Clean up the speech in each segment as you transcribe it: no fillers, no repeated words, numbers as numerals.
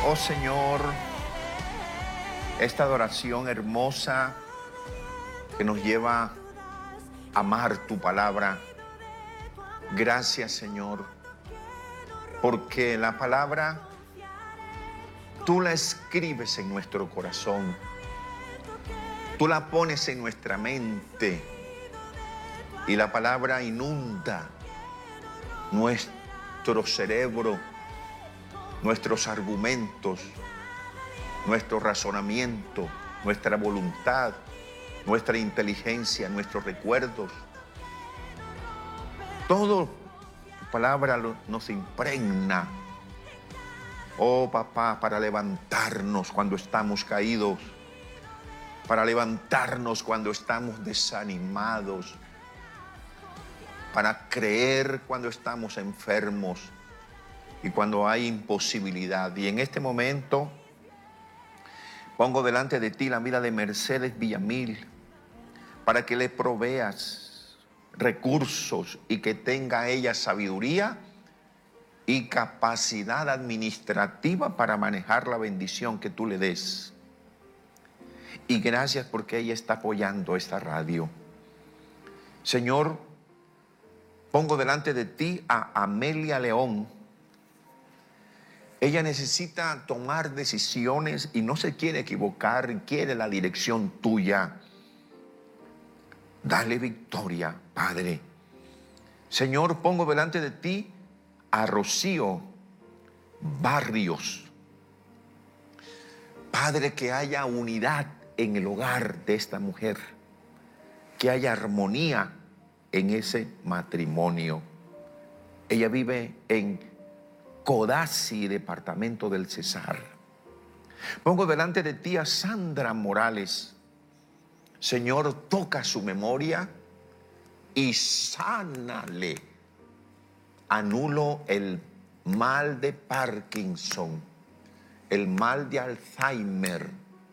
Oh Señor, esta adoración hermosa que nos lleva a amar tu palabra. Gracias, Señor, porque la palabra tú la escribes en nuestro corazón, tú la pones en nuestra mente y la palabra inunda nuestro cerebro, nuestros argumentos, nuestro razonamiento, nuestra voluntad, nuestra inteligencia, nuestros recuerdos. Todo tu palabra nos impregna, oh papá, para levantarnos cuando estamos caídos, para levantarnos cuando estamos desanimados, para creer cuando estamos enfermos y cuando hay imposibilidad. Y en este momento pongo delante de ti la vida de Mercedes Villamil para que le proveas recursos y que tenga ella sabiduría y capacidad administrativa para manejar la bendición que tú le des. Y gracias porque ella está apoyando esta radio. Señor, pongo delante de ti a Amelia León. Ella necesita tomar decisiones y no se quiere equivocar, quiere la dirección tuya. Dale victoria, Padre. Señor, pongo delante de ti a Rocío Barrios. Padre, que haya unidad en el hogar de esta mujer, que haya armonía en ese matrimonio. Ella vive en Codazzi, departamento del Cesar. Pongo delante de ti a Sandra Morales. Señor, toca su memoria y sánale. Anulo el mal de Parkinson, el mal de Alzheimer.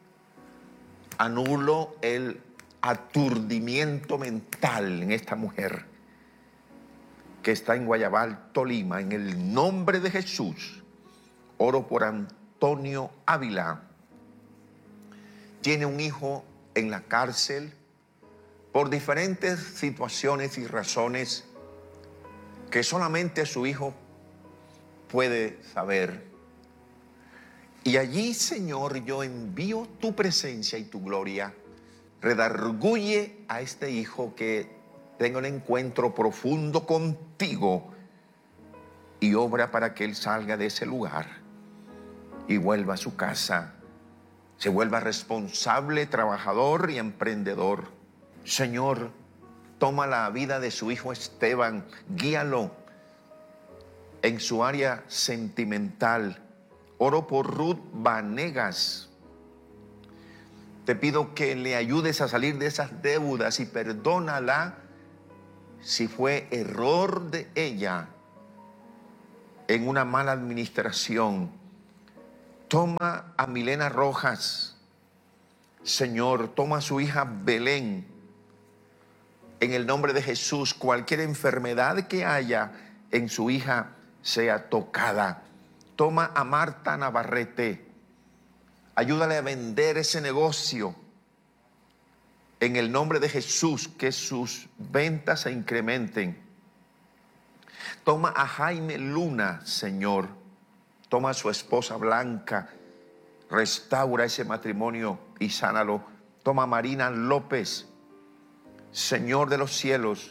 Anulo el aturdimiento mental en esta mujer que está en Guayabal, Tolima. En el nombre de Jesús, oro por Antonio Ávila. Tiene un hijo en la cárcel por diferentes situaciones y razones que solamente su hijo puede saber. Y allí, Señor, yo envío tu presencia y tu gloria. Redarguye a este hijo que tenga un encuentro profundo contigo y obra para que él salga de ese lugar y vuelva a su casa, se vuelva responsable, trabajador y emprendedor. Señor, toma la vida de su hijo Esteban, guíalo en su área sentimental. Oro por Ruth Vanegas. Te pido que le ayudes a salir de esas deudas y perdónala si fue error de ella en una mala administración. Toma a Milena Rojas. Señor, toma a su hija Belén. En el nombre de Jesús, cualquier enfermedad que haya en su hija sea tocada. Toma a Marta Navarrete. Ayúdale a vender ese negocio. En el nombre de Jesús, que sus ventas se incrementen. Toma a Jaime Luna, Señor. Toma a su esposa Blanca. Restaura ese matrimonio y sánalo. Toma a Marina López. Señor de los cielos,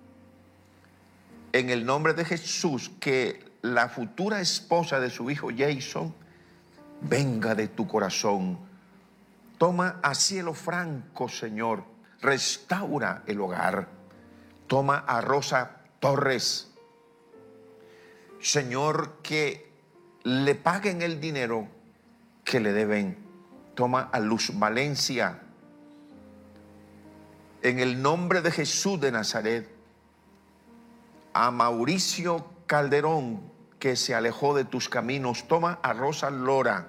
en el nombre de Jesús, que la futura esposa de su hijo Jason venga de tu corazón. Toma a Cielo Franco, Señor, restaura el hogar. Toma a Rosa Torres, Señor, que le paguen el dinero que le deben. Toma a Luz Valencia. En el nombre de Jesús de Nazaret, a Mauricio Calderón, que se alejó de tus caminos. Toma a Rosa Lora.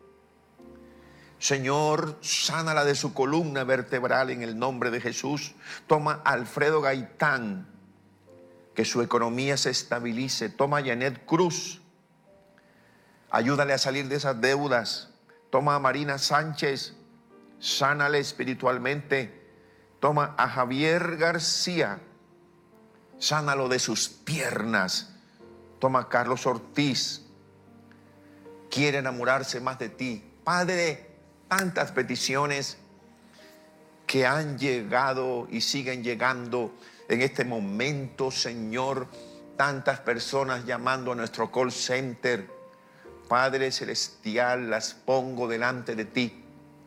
Señor, sánala de su columna vertebral en el nombre de Jesús. Toma a Alfredo Gaitán, que su economía se estabilice. Toma a Janet Cruz. Ayúdale a salir de esas deudas. Toma a Marina Sánchez, sánale espiritualmente. Toma a Javier García, sánalo de sus piernas. Toma a Carlos Ortiz, quiere enamorarse más de ti. Padre, tantas peticiones que han llegado y siguen llegando en este momento, Señor. Tantas personas llamando a nuestro call center. Padre celestial, las pongo delante de ti.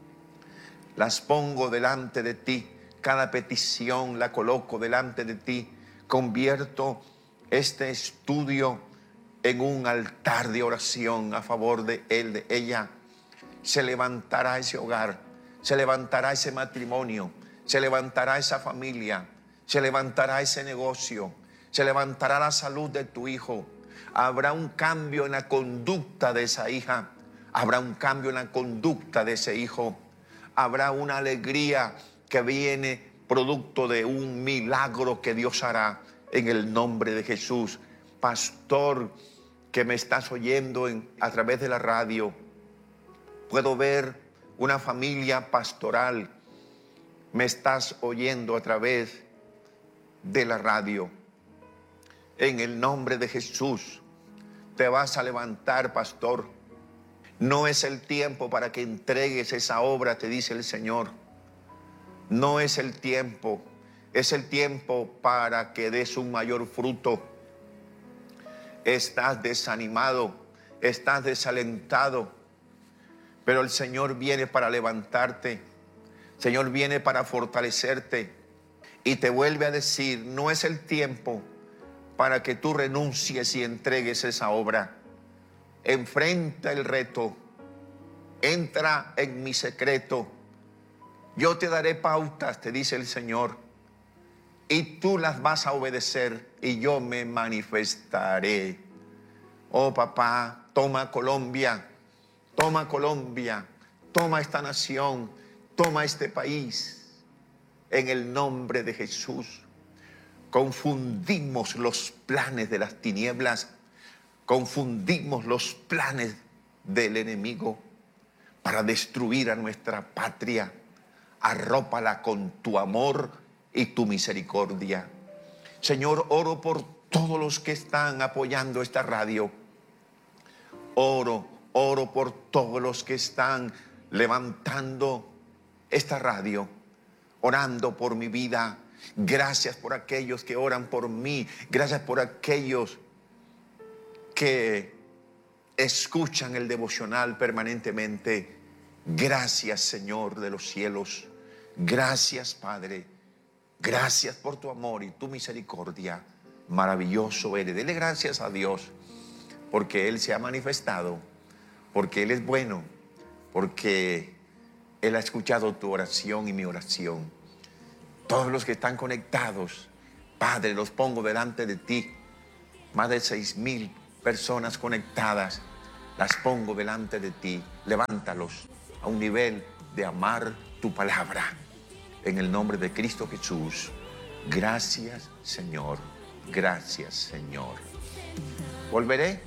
Las pongo delante de ti. Cada petición la coloco delante de ti. Convierto este estudio en un altar de oración a favor de él, de ella. Se levantará ese hogar, se levantará ese matrimonio, se levantará esa familia, se levantará ese negocio, se levantará la salud de tu hijo. Habrá un cambio en la conducta de esa hija, habrá un cambio en la conducta de ese hijo. Habrá una alegría que viene producto de un milagro que Dios hará en el nombre de Jesús. Pastor, que me estás oyendo a través de la radio, puedo ver una familia pastoral. Me estás oyendo a través de la radio. En el nombre de Jesús, te vas a levantar, pastor. No es el tiempo para que entregues esa obra, te dice el Señor. No es el tiempo. Es el tiempo para que des un mayor fruto. Estás desanimado, estás desalentado, pero el Señor viene para levantarte. El Señor viene para fortalecerte y te vuelve a decir: no es el tiempo para que tú renuncies y entregues esa obra. Enfrenta el reto, entra en mi secreto. Yo te daré pautas, te dice el Señor, y tú las vas a obedecer y yo me manifestaré. Oh papá, toma Colombia, toma Colombia, toma esta nación, toma este país. En el nombre de Jesús, confundimos los planes de las tinieblas, confundimos los planes del enemigo para destruir a nuestra patria. Arrópala con tu amor y tu misericordia. Señor, oro por todos los que están apoyando esta radio. Oro por todos los que están levantando esta radio, orando por mi vida. Gracias por aquellos que oran por mí. Gracias por aquellos que escuchan el devocional permanentemente. Gracias, Señor de los cielos. Gracias, Padre. Gracias por tu amor y tu misericordia. Maravilloso eres. Dele gracias a Dios porque Él se ha manifestado, porque Él es bueno, porque Él ha escuchado tu oración y mi oración. Todos los que están conectados, Padre, los pongo delante de ti. Más de 6,000 personas conectadas, las pongo delante de ti. Levántalos a un nivel de amar tu palabra. En el nombre de Cristo Jesús. Gracias, Señor. Gracias, Señor. Volveré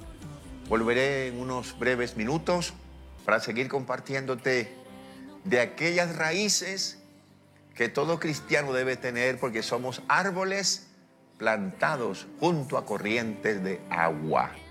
en unos breves minutos para seguir compartiéndote de aquellas raíces que todo cristiano debe tener, porque somos árboles plantados junto a corrientes de agua.